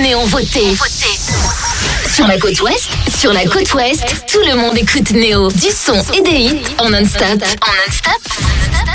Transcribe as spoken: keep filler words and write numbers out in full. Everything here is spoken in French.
Néo voté. Sur la côte ouest, sur la côte ouest, tout le monde écoute Néo. Du son et des hits en non-stop. En non-stop.